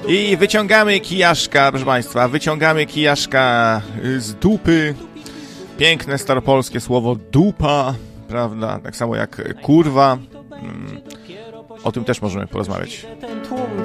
I wyciągamy kijaszka, proszę Państwa, wyciągamy kijaszka z dupy. Piękne staropolskie słowo dupa, prawda? Tak samo jak kurwa. O tym też możemy porozmawiać.